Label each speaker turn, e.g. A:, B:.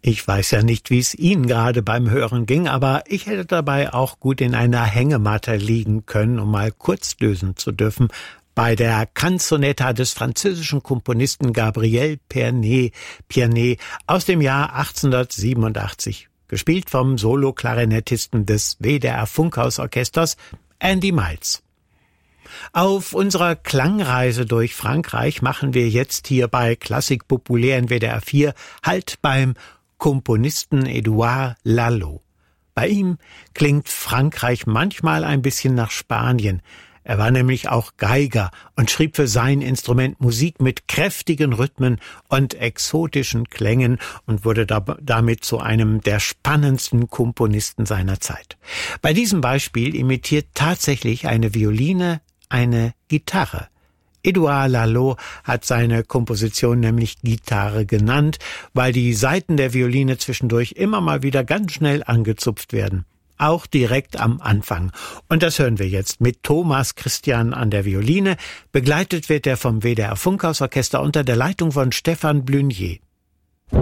A: Ich weiß ja nicht, wie es Ihnen gerade beim Hören ging, aber ich hätte dabei auch gut in einer Hängematte liegen können, um mal kurz lösen zu dürfen, bei der Canzonetta des französischen Komponisten Gabriel Piernet aus dem Jahr 1887, gespielt vom Solo-Klarinettisten des WDR Funkhausorchesters Andy Miles. Auf unserer Klangreise durch Frankreich machen wir jetzt hier bei Klassik Populär in WDR 4 Halt beim Komponisten Édouard Lalo. Bei ihm klingt Frankreich manchmal ein bisschen nach Spanien. Er war nämlich auch Geiger und schrieb für sein Instrument Musik mit kräftigen Rhythmen und exotischen Klängen und wurde damit zu einem der spannendsten Komponisten seiner Zeit. Bei diesem Beispiel imitiert tatsächlich eine Violine eine Gitarre. Édouard Lalo hat seine Komposition nämlich Gitarre genannt, weil die Saiten der Violine zwischendurch immer mal wieder ganz schnell angezupft werden. Auch direkt am Anfang. Und das hören wir jetzt mit Thomas Christian an der Violine. Begleitet wird er vom WDR Funkhausorchester unter der Leitung von Stefan Blunier.